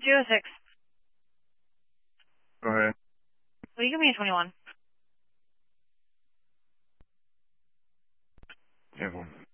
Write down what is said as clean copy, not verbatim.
206. Go ahead. Will you give me a 21? Give 'em.